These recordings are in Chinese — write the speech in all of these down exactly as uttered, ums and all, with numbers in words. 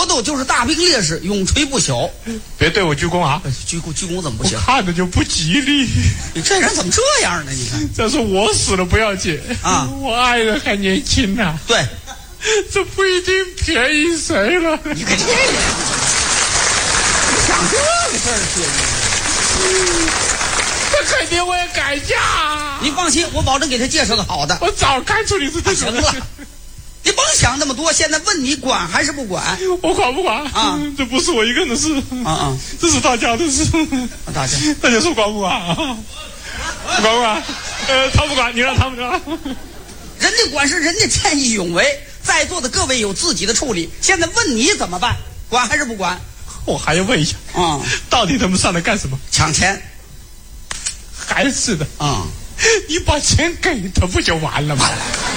搏斗就是大兵烈士，永垂不朽。 别对我鞠躬啊！ 鞠躬鞠躬怎么不行？ 看着就不吉利。 你这人怎么这样呢？你看， 再说我死了不要紧啊，我爱人还年轻呢、啊。 对， 这不一定便宜谁了。 你看这人，你想这个事儿去？ 这肯定会改嫁。 你放心，我保证给他介绍个好的。 我早看出你是这行了。你甭想那么多，现在问你管还是不管？ 我管不管啊？这不是我一个人的事啊啊，这是大家的事。 大家， 大家说管不管啊？管不管？呃，他不管，你让他们管。 人家管是人家见义勇为，在座的各位有自己的处理。现在问你怎么办？管还是不管？ 我还要问一下啊，到底他们上来干什么？ 抢钱。 还是的啊， 你把钱给他不就完了吗？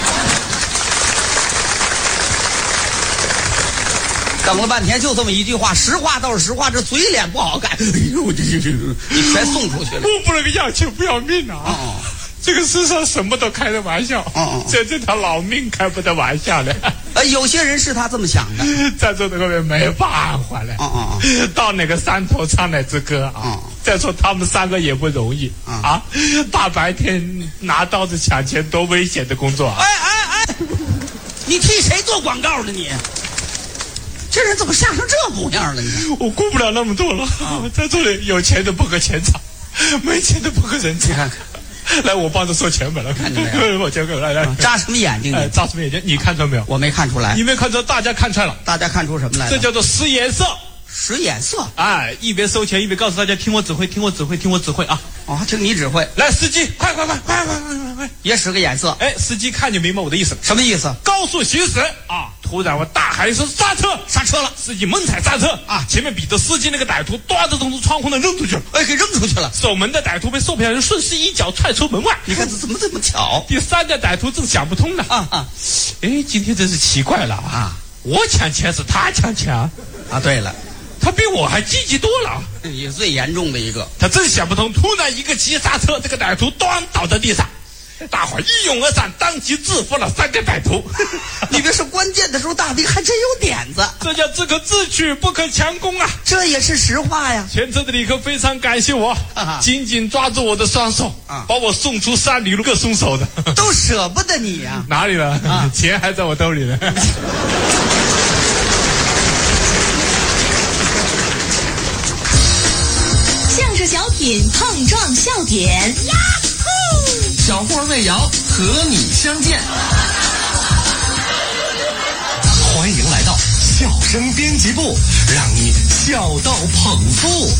等了半天就这么一句话，实话倒是实话，这嘴脸不好看。哎呦，这这这，你全送出去了。 我不能要钱不要命啊！哦、这个世上什么都开得玩笑，哦、这这条老命开不得玩笑的。 呃，有些人是他这么想的， 在座的各位没办法了。哦哦，到哪个山头唱哪支歌啊？哦、再说他们三个也不容易、哦、啊，大白天拿刀子抢钱多危险的工作啊！ 哎哎哎，你替谁做广告呢你？这人怎么吓成这模样了？你看， 我顾不了那么多了。啊、在这里，有钱的不和钱场，没钱的不和人场。 你看看， 来，我帮着收钱吧。来， 看见没有？ 我钱给我来来。 扎什么眼睛？ 哎，扎什么眼睛？你看出没有？ 我没看出来。 你没看出？大家看出来了。 大家看出什么来了？ 这叫做使眼色。 使眼色。 哎，一边收钱一边告诉大家听我指挥，听我指挥，听我指挥啊！ 哦，听你指挥。 来，司机，快快快快快快快快！ 也使个眼色。 哎，司机看就明白我的意思。 什么意思？ 高速行驶啊！突然我大喊一声刹车， 刹车了。 司机猛踩刹车啊！前面比着司机那个歹徒端着从窗户那扔出去了， 哎，给扔出去了。 守门的歹徒被售票员顺势一脚踹出门外。 你看这怎么这么巧？ 第三个歹徒正想不通呢啊啊！哎，今天真是奇怪了啊！我抢钱是他抢钱啊！ 对了。 他比我还积极多了， 也最严重的一个。 他真想不通，突然一个急刹车，这个歹徒端倒在地上，大伙一拥而上，当即制服了三个歹徒。 你别说，关键的时候大兵还真有点子， 这叫只可自取不可强攻啊！ 这也是实话呀。 全车的旅客非常感谢我，啊、紧紧抓住我的双手，啊、把我送出山里路，各松手的， 都舍不得你呀、啊。 哪里了？啊、钱还在我兜里呢。 小品碰撞笑点，呀呼！ 小霍魏瑶和你相见，欢迎来到笑声编辑部，让你笑到捧腹。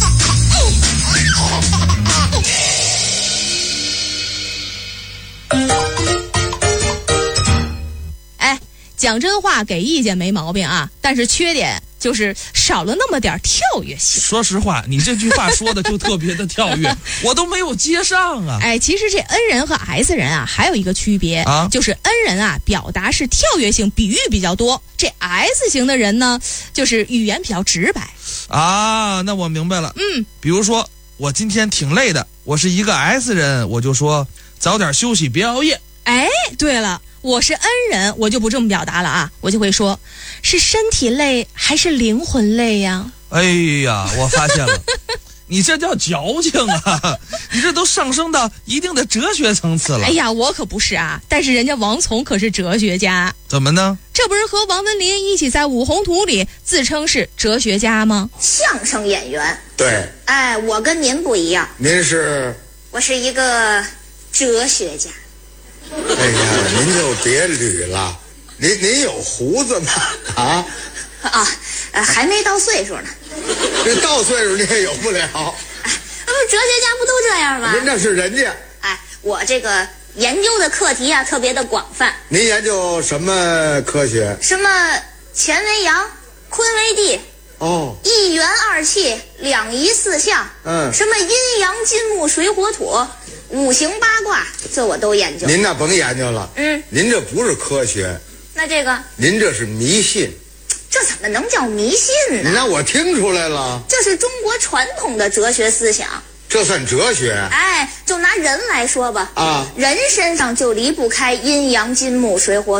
哎，讲真话给意见没毛病啊，但是缺点就是少了那么点跳跃性。 说实话，你这句话说的就特别的跳跃，我都没有接上啊。 哎，其实这 N 人和 S 人啊，还有一个区别啊，就是 N 人啊，表达是跳跃性，比喻比较多；这 S 型的人呢，就是语言比较直白。 啊，那我明白了。嗯，比如说我今天挺累的，我是一个 S 人，我就说早点休息，别熬夜。 哎，对了。我是 N 人，我就不这么表达了啊，我就会说，是身体累还是灵魂累呀？ 哎呀，我发现了，你这叫矫情啊！你这都上升到一定的哲学层次了。 哎呀，我可不是啊，但是人家王从可是哲学家。 怎么呢？ 这不是和王文林一起在五红图里自称是哲学家吗？ 相声演员。 对。 哎，我跟您不一样。 您是？ 我是一个哲学家。 哎呀，您就别捋了，您您有胡子吗？啊啊，呃，还没到岁数呢。 这到岁数你也有不了。 哎，不是哲学家不都这样吗？ 您那是人家。 哎，我这个研究的课题啊特别的广泛。 您研究什么科学？ 什么乾为阳，坤为地。 哦， 一元二气，两仪四象。 嗯， 什么阴阳金木水火土。五行八卦，这我都研究。 您那甭研究了， 嗯， 您这不是科学， 那这个， 您这是迷信。 这怎么能叫迷信呢？ 那我听出来了， 这是中国传统的哲学思想。 这算哲学？ 哎，就拿人来说吧， 啊， 人身上就离不开阴阳金木水火土。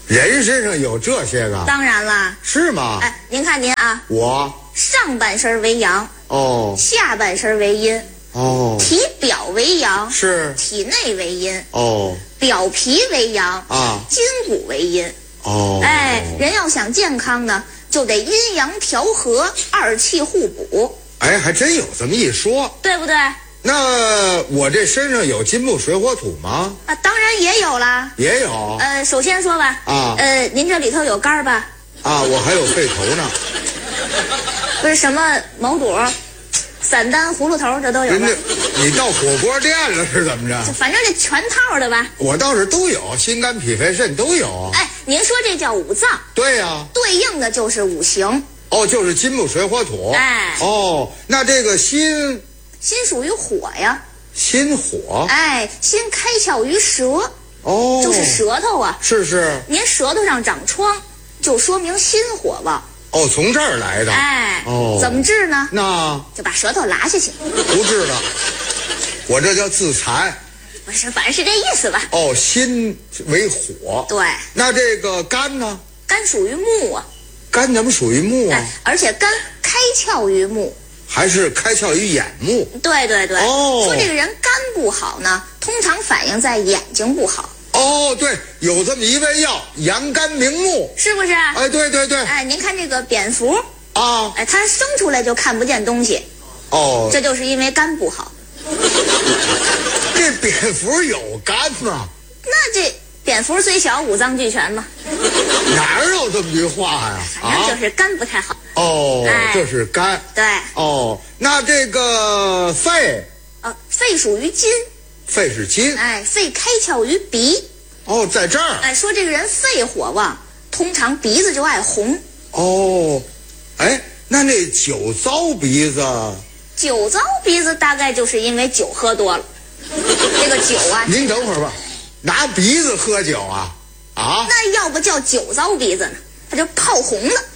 人身上有这些个？ 当然了。 是吗？ 哎，您看您啊， 我上半身为阳， 哦， 下半身为阴， 哦， 体表为阳， 是体内为阴， 哦， 表皮为阳啊， 筋骨为阴。 哦， 哎，人要想健康呢，就得阴阳调和，二气互补。 哎，还真有这么一说， 对不对？ 那我这身上有金木水火土吗？ 啊，当然也有啦。 也有。 呃，首先说吧， 啊， 呃，您这里头有肝儿吧？ 啊，我还有肺头呢。 不是什么毛肚、散丹、葫芦头，这都有吧？ 人家，你到火锅店了是怎么着？ 反正这全套的吧。 我倒是都有，心肝脾肺肾都有。 哎，您说这叫五脏？ 对呀、啊。 对应的就是五行。 哦，就是金木水火土。 哎。 哦，那这个心。 心属于火呀。 心火。 哎，心开窍于舌。 哦。 就是舌头啊。 是是。 您舌头上长疮，就说明心火旺。 哦，从这儿来的。 哎。 哦。 怎么治呢？ 那就把舌头拉下去。 不治了，我这叫自残。 不是，反正是这意思吧。 哦，心为火。 对。 那这个肝呢？ 肝属于木啊。 肝怎么属于木啊？ 哎，而且肝开窍于目。 还是开窍于眼目。 对对对。 哦。 说这个人肝不好呢，通常反映在眼睛不好。 哦，对，有这么一味药，养肝明目， 是不是？ 哎，对对对。 哎，您看这个蝙蝠啊， 哎，它生出来就看不见东西。 哦。 这就是因为肝不好。 这蝙蝠有肝吗？ 那这蝙蝠虽小，五脏俱全嘛。 哪有这么句话呀？ 反正就是肝不太好。 哦， 哎、 这是肝。 对。 哦，那这个肺？ 呃，肺属于金。 肺是金。 哎，肺开窍于鼻。 哦，在这儿。 哎，说这个人肺火旺，通常鼻子就爱红。 哦，哎，那那酒糟鼻子？ 酒糟鼻子大概就是因为酒喝多了。这个酒啊。 您等会儿吧，拿鼻子喝酒啊？啊？ 那要不叫酒糟鼻子呢？它就泡红了。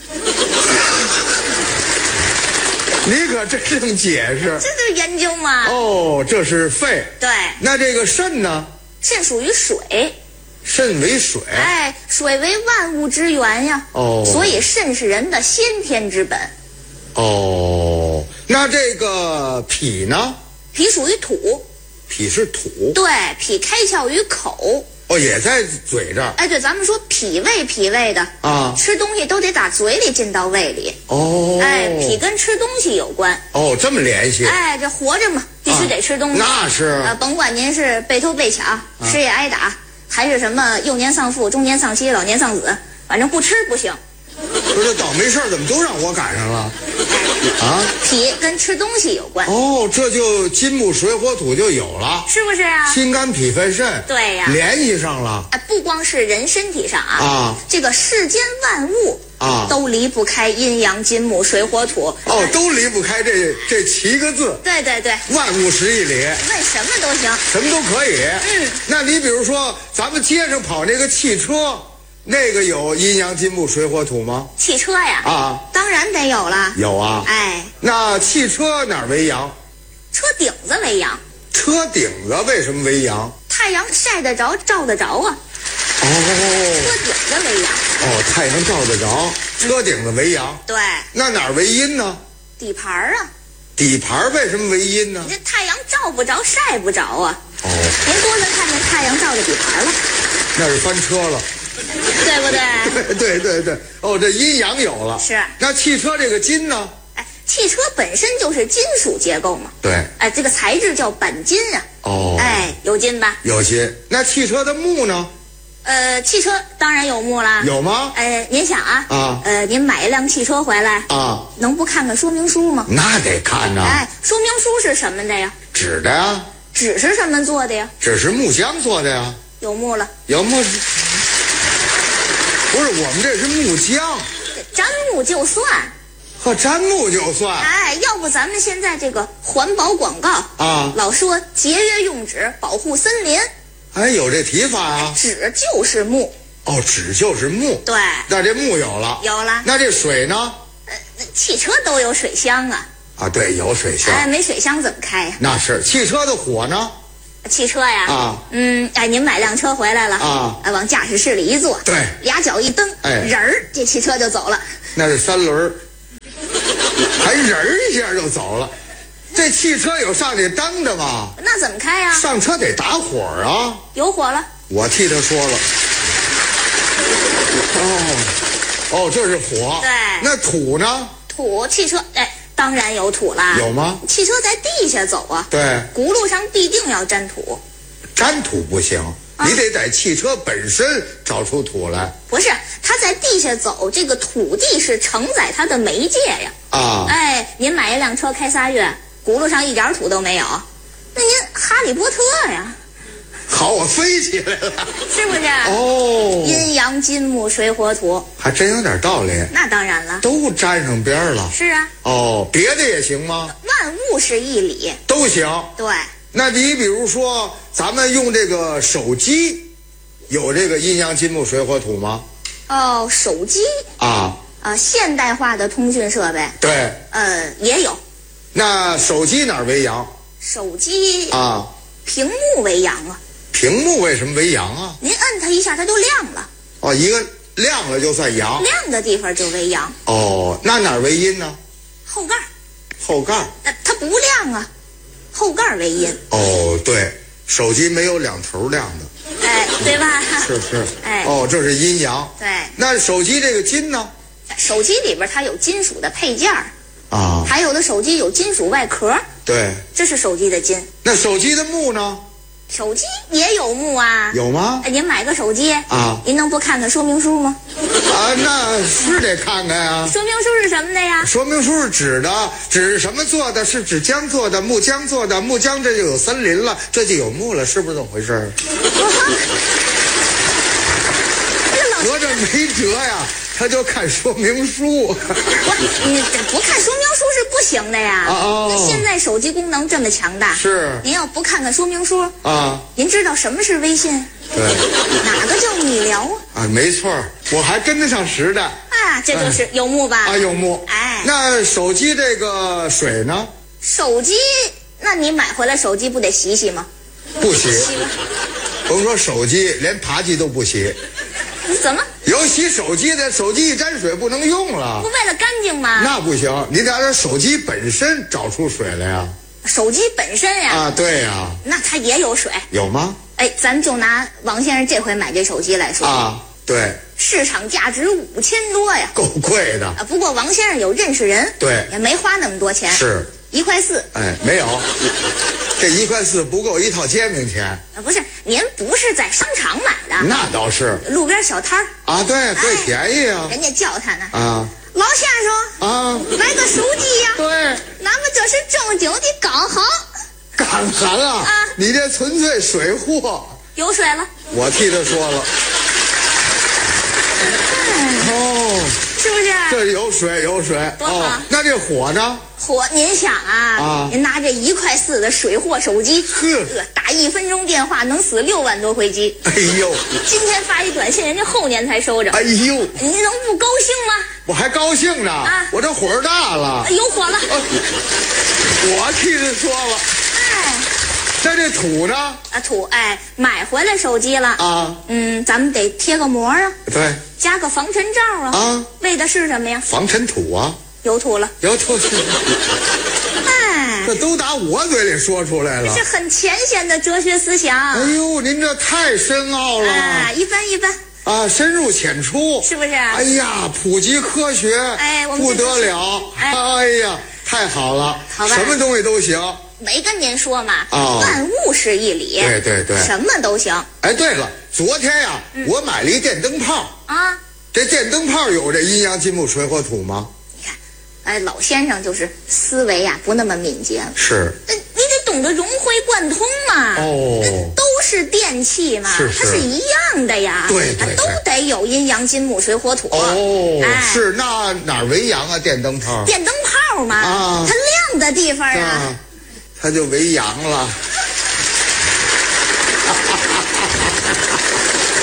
你可真正解释， 这就是研究嘛。 哦，这是肺。 对。 那这个肾呢？ 肾属于水。 肾为水。 哎，水为万物之源呀。 哦。 所以肾是人的先天之本。 哦，那这个脾呢？ 脾属于土。 脾是土。 对，脾开窍于口。 哦，也在嘴这儿。 哎，对，咱们说脾胃，脾胃的啊， 吃东西都得打嘴里进到胃里。 哦， 哎，脾跟吃东西有关。 哦，这么联系。 哎，这活着嘛，必须得吃东西。 啊、那是。 呃，甭管您是被偷被抢、啊、失业挨打，还是什么幼年丧父、中年丧妻、老年丧子，反正不吃不行。 不是，倒霉事儿怎么都让我赶上了？啊， 脾跟吃东西有关。 哦，这就金木水火土就有了， 是不是啊？ 心肝脾肺肾， 对呀、 啊，联系上了。 哎，不光是人身体上啊， 啊， 这个世间万物啊， 都离不开阴阳金木水火土。 哦，都离不开这这七个字。 对对对， 万物十一里， 问什么都行， 什么都可以。 嗯， 那你比如说，咱们街上跑那个汽车。那个有阴阳金木水火土吗？ 汽车呀， 啊， 当然得有了。 有啊， 哎， 那汽车哪儿为阳？ 车顶子为阳。 车顶子为什么为阳？ 太阳晒得着，照得着啊。 哦， 车顶子为阳。 哦，太阳照得着，车顶子为阳。 对。 那哪儿为阴呢？ 底盘啊。 底盘为什么为阴呢？ 你这太阳照不着，晒不着啊。 哦。 您多能看见太阳照着底盘了？ 那是翻车了。 对不对？ 对对对对，哦，这阴阳有了。 是。 那汽车这个金呢？ 哎，汽车本身就是金属结构嘛。 对。 哎，这个材质叫钣金啊。 哦。 哎，有金吧？ 有金。那汽车的木呢？ 呃，汽车当然有木啦。 有吗？ 呃，您想啊， 啊， 呃，您买一辆汽车回来啊， 能不看看说明书吗？ 那得看呐。 哎，说明书是什么的呀？ 纸的呀。 纸是什么做的呀？ 纸是木浆做的呀。 有木了。 有木。不是，我们这是木浆， 沾木就算， 呵，沾木就算。 哎，要不咱们现在这个环保广告啊， 老说节约用纸，保护森林。 哎，有这提法啊？ 纸就是木。 哦，纸就是木。 对。 那这木有了。 有了。 那这水呢？ 呃，汽车都有水箱啊。 啊，对，有水箱。 哎，没水箱怎么开呀？ 那是。汽车的火呢？ 汽车呀， 啊， 嗯，哎，您买辆车回来了啊， 哎，往驾驶室里一坐， 对， 俩脚一蹬， 哎， 人儿，这汽车就走了。 那是三轮，还人儿一下就走了。这汽车有上去蹬的吗？ 那怎么开呀？ 上车得打火啊。 有火了。 我替他说了。哦，哦，这是火。 对。 那土呢？ 土，汽车，哎。当然有土啦， 有吗？ 汽车在地下走啊， 对， 轱辘上必定要沾土， 沾土不行， 啊、 你得在汽车本身找出土来。 不是，它在地下走，这个土地是承载它的媒介呀。 啊， 哎，您买一辆车开仨月，轱辘上一点土都没有，那您哈利波特呀？ 好，我飞起来了， 是不是？ 哦， 阴阳金木水火土， 还真有点道理。 那当然了， 都沾上边了。 是啊。 哦，别的也行吗？ 万物是一理， 都行。 对。 那你比如说，咱们用这个手机，有这个阴阳金木水火土吗？ 哦，手机啊， 呃，现代化的通讯设备。 对。 呃，也有。 那手机哪儿为阳？ 手机啊， 屏幕为阳啊。 屏幕为什么为阳啊？ 您摁它一下，它就亮了。 哦，一个亮了就算阳， 亮的地方就为阳。 哦，那哪儿为阴呢？ 后盖。 后盖。 那它不亮啊，后盖为阴。 哦，对，手机没有两头亮的。 哎，对吧？ 是是。 哎， 哦，这是阴阳。 对。 那手机这个金呢？ 手机里边它有金属的配件啊， 还有的手机有金属外壳。 对， 这是手机的金。 那手机的木呢？ 手机也有木啊。 有吗？ 您买个手机啊， 您能不看看说明书吗？ 啊，那是得看看呀。 说明书是什么的呀？ 说明书是指的，指什么做的？是指江做的，木浆做的，木浆这就有森林了，这就有木了，是不是这么回事？合着没辙呀，他就看说明书。 不，你不看说明书是不行的呀。 哦， 那现在手机功能这么强大， 是您要不看看说明书啊， 您知道什么是微信？ 对， 哪个叫米聊啊？ 啊，没错，我还跟得上时代。 啊，这就是有木吧？ 啊，有木。 哎， 那手机这个水呢？ 手机，那你买回来手机不得洗洗吗？ 不洗。 洗吧。 甭说手机，连爬机都不洗。 怎么？ 有洗手机的，手机一沾水不能用了。 不为了干净吗？ 那不行，你得让手机本身找出水来呀。 手机本身呀？ 啊，对呀。 那它也有水。 有吗？ 哎，咱就拿王先生这回买这手机来说啊，对， 市场价值五千多呀， 够贵的。 啊，不过王先生有认识人， 对， 也没花那么多钱， 是一块四。 哎，没有，这一块四不够一套煎饼钱。 啊，不是，您不是在商场买的？ 那倒是， 路边小摊儿啊，对，最便宜啊。 人家叫他呢啊， 老先生啊， 买个手机呀？ 对， 咱们这是正经的港行。 港行啊！ 啊， 你这纯粹水货。 有水了。 我替他说了。哦， 是不是？ 这有水有水。 多好。 哦，那这火呢？ 火，您想啊， 啊您拿这一块四的水货手机， 呵， 打一分钟电话能死六万多回机。 哎呦， 今天发一短信，人家后年才收着。 哎呦， 您能不高兴吗？ 我还高兴呢。 啊， 我这火大了。 有火了。 啊，我替他说了。 哎， 那这土呢？ 啊，土，哎，买回来手机了啊， 嗯，咱们得贴个膜啊， 对， 加个防尘罩啊， 啊， 为的是什么呀？ 防尘土啊， 有土了， 有土。 哎， 这都打我嘴里说出来了， 这很浅显的哲学思想。 哎呦，您这太深奥了。 啊，一般一般。 啊，深入浅出， 是不是？ 哎呀，普及科学， 哎，我们不得了， 哎， 哎呀，太好了， 好吧， 什么东西都行。 没跟您说嘛， 哦， 万物是一理， 对对对， 什么都行。 哎，对了，昨天呀， 嗯、 我买了一电灯泡啊， 这电灯泡有这阴阳金木水火土吗？ 你看，哎，老先生就是思维呀、啊、不那么敏捷， 是， 呃，你得懂得融会贯通嘛。 哦， 都是电器嘛， 是是， 它是一样的呀。 对对对， 都得有阴阳金木水火土。 哦， 哎、 是，那哪儿为阳啊？电灯泡？ 电灯泡嘛， 啊， 它亮的地方啊。 啊他就为阳了。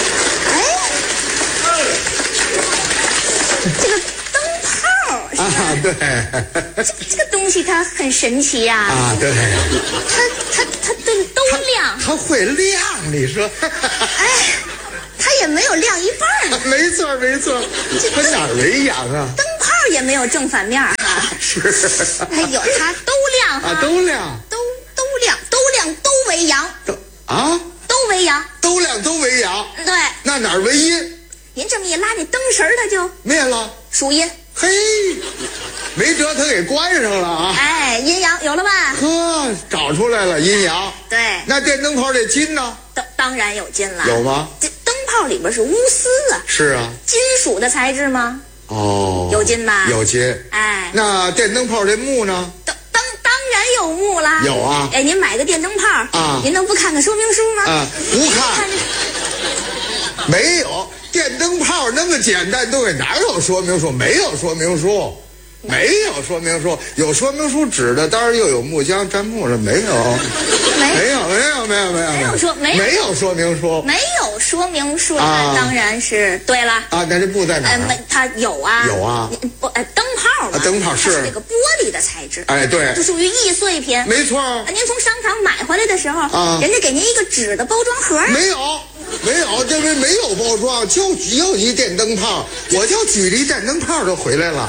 哎，这个灯泡是吧？ 啊， 对。 这这个东西它很神奇呀。 啊，对。 它它它都都亮。 它会亮，你说？ 哎，它也没有亮一半。 没错没错，它哪儿为阳啊？ 灯泡也没有正反面哈。 是。 哎呦，它都亮哈。 啊，都亮。 都都亮，都亮都为阳。 都啊？ 都为阳。 都亮都为阳。 对。 那哪儿为阴？ 您这么一拉，那灯绳它就灭了， 属阴。 嘿，没辙，他给关上了啊！ 哎，阴阳有了吧？ 呵，找出来了阴阳。 对。 那电灯泡这金呢？ 当当然有金了。 有吗？ 这灯泡里边是钨丝啊。 是啊。 金属的材质吗？ 哦。 有金吧？ 有金。 哎。 那电灯泡这木呢？ 当当当然有木啦。 有啊。 哎，您买个电灯泡啊， 您能不看看说明书吗？ 啊，不看。没有。电灯泡那么简单东西哪有说明书？没有说明书，没有说明书。有说明书指的当然又有木浆沾木了，没有，没有，没有，没有，没有， 没有说没有没有说明书， 没有说明书，那当然是对了啊。那这布在哪儿？ 呃，它有啊， 有啊， 不，呃，灯泡嘛， 灯泡是这个玻璃的材质， 哎，对， 就属于易碎品， 没错。 您从商场买回来的时候， 啊， 人家给您一个纸的包装盒， 没有。没有，这边没有包装，就就一电灯泡，我就举着一电灯泡就回来了。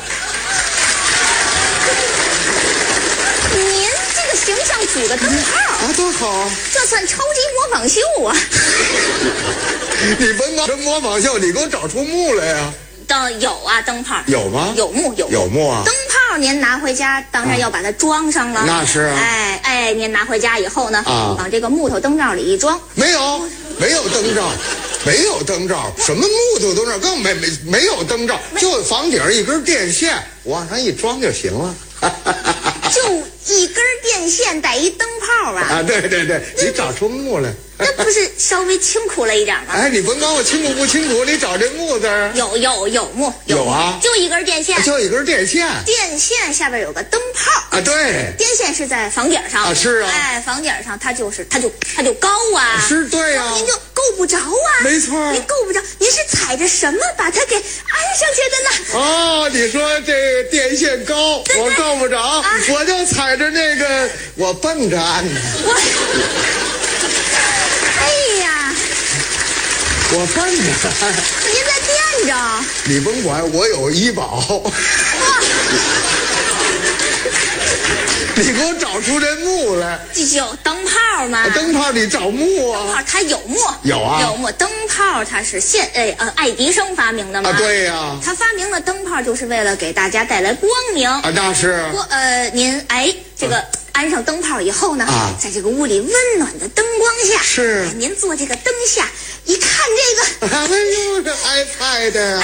您这个形象举个灯泡啊，多好！ 这算超级模仿秀啊！ 你甭搞这模仿秀，你给我找出木来呀！ 灯有啊，灯泡有吗？ 有木有有木啊！ 灯泡您拿回家，当然要把它装上了。 那是啊。 哎哎，您拿回家以后呢， 啊， 往这个木头灯罩里一装。 没有。没有灯罩，没有灯罩，什么木头灯罩更没没没有灯罩，就房顶一根电线，往上一装就行了。 就一根电线带一灯泡啊！ 啊，对对对，你找出木来， 那不是稍微清苦了一点吗？ 哎，你甭管我清楚不清楚，你找这木字儿。 有有有木有啊， 就一根电线， 就一根电线， 电线下边有个灯泡啊，对， 电线是在房顶上啊，是啊， 哎，房顶上它就是它就它就高啊， 是对啊， 您就够不着啊， 没错， 您够不着，您是踩着什么把它给安上去的呢？ 哦，你说这电线高，我够不着， 啊、 我就踩着那个，我蹦着安的。 我，哎呀， 我蹦着。 您在垫着。 你甭管，我有医保。你给我找出这木来。 有灯泡吗？ 灯泡你找木啊？ 灯泡它有木， 有啊， 有木。灯泡它是现呃呃爱迪生发明的嘛？ 啊，对呀、啊。 他发明了灯泡就是为了给大家带来光明啊，那是。 光呃，您哎这个。嗯安上灯泡以后呢， 啊， 在这个屋里温暖的灯光下， 是您坐这个灯下一看这个， 哎呦，这 iPad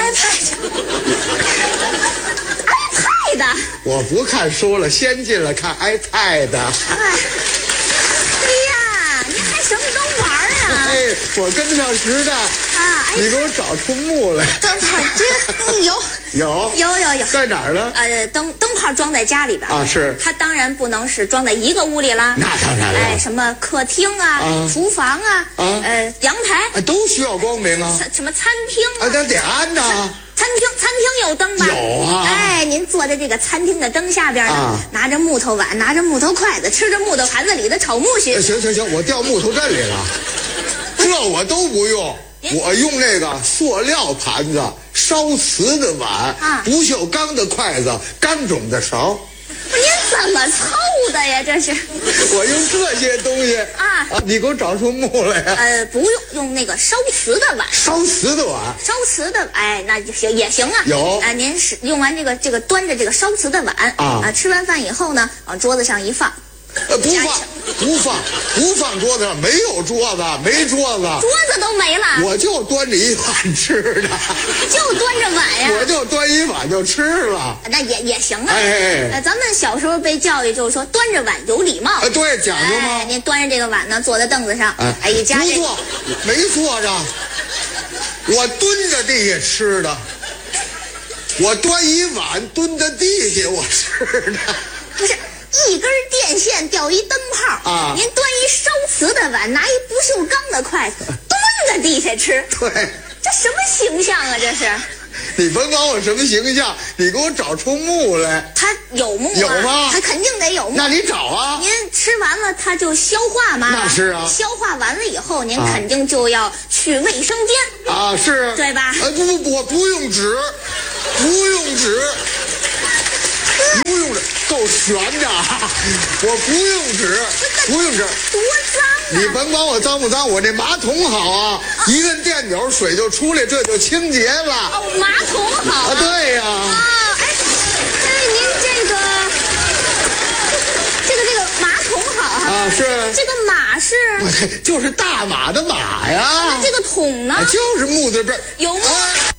iPad，iPad， 我不看书了，先进了看 iPad。哎， 哎呀，您还什么都玩啊？ 哎，我跟上时代啊！ 你给我找出木来。 灯泡这有有有有有， 在哪儿呢？ 呃，灯灯泡装在家里边啊，是。 它当然不能是装在一个屋里啦。 那当然了。 哎，什么客厅啊， 啊厨房啊， 啊， 呃，阳台， 啊，都需要光明啊。 什么餐厅啊，那得安呐。 餐厅餐厅有灯吧？ 有啊。 哎，您坐在这个餐厅的灯下边呢， 啊、 拿着木头碗，拿着木头筷子，吃着木头盘子里的炒木须。 行行行，我掉木头阵里了，这我都不用。我用那个塑料盘子、烧瓷的碗、 啊、 不锈钢的筷子、干种的勺。 不是您怎么凑的呀？这是。 我用这些东西啊啊！你给我找出木来呀！ 呃，不用用那个烧瓷的碗。 烧瓷的碗。 烧瓷的，哎，那就行也行啊。 有。 啊、呃，您是用完这个这个端着这个烧瓷的碗啊、呃，吃完饭以后呢，往桌子上一放。 呃，不放，不放，不放桌子上，没有桌子，没桌子， 桌子都没了， 我就端着一碗吃的， 就端着碗呀， 我就端一碗就吃了， 那也也行啊。 哎， 哎，咱们小时候被教育就是说端着碗有礼貌， 哎，对，讲究吗？ 哎，您端着这个碗呢，坐在凳子上，哎，哎一夹不坐，没坐着，我蹲着地下吃的，我端一碗蹲在地下我吃的， 不是。一根电线吊一灯泡啊！ 您端一烧瓷的碗，拿一不锈钢的筷子，蹲在地下吃。 对， 这什么形象啊？这是。 你甭管我什么形象，你给我找出木来。 它有木、啊、 有吗？ 它肯定得有木。 那你找啊。 您吃完了它就消化嘛。 那是啊。 消化完了以后，您肯定就要去卫生间啊，是啊， 对吧？ 呃，不不，我不用纸，不用纸。不用纸，够悬的，我不用纸，不用纸， 多脏啊！ 你甭管我脏不脏，我这马桶好啊，啊一摁电钮水就出来，这就清洁了。 哦，马桶好啊！ 啊对呀、啊。 啊，哎，哎，您这个，这个这个马桶好啊。 啊，是。 这个马是？ 就是大马的马呀。 那这个桶呢？ 就是木字边。 有木。啊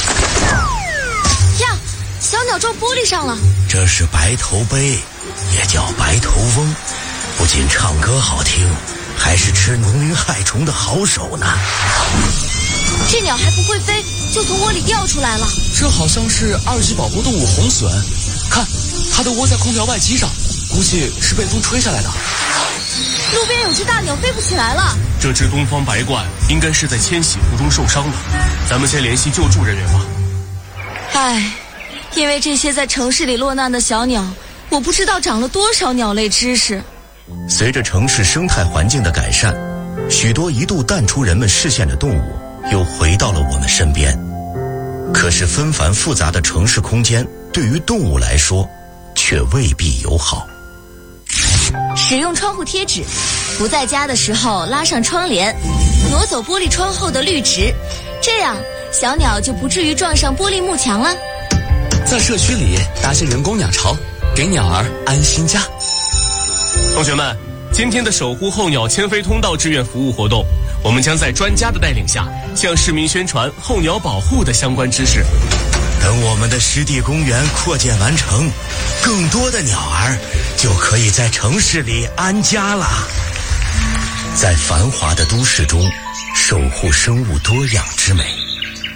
小鸟撞玻璃上了， 这是白头杯，也叫白头翁，不仅唱歌好听，还是吃农林害虫的好手呢。 这鸟还不会飞，就从窝里掉出来了。 这好像是二级保护动物红隼，看，它都窝在空调外机上，估计是被风吹下来的。 路边有只大鸟飞不起来了， 这只东方白鹳应该是在迁徙途中受伤的，咱们先联系救助人员吧。 唉。因为这些在城市里落难的小鸟，我不知道长了多少鸟类知识。 随着城市生态环境的改善，许多一度淡出人们视线的动物又回到了我们身边。可是纷繁复杂的城市空间对于动物来说却未必友好。 使用窗户贴纸，不在家的时候拉上窗帘，挪走玻璃窗后的绿植，这样小鸟就不至于撞上玻璃幕墙了。 在社区里搭些人工鸟巢，给鸟儿安心家。 同学们，今天的守护候鸟迁飞通道志愿服务活动，我们将在专家的带领下，向市民宣传候鸟保护的相关知识。 等我们的湿地公园扩建完成，更多的鸟儿就可以在城市里安家了。在繁华的都市中，守护生物多样之美。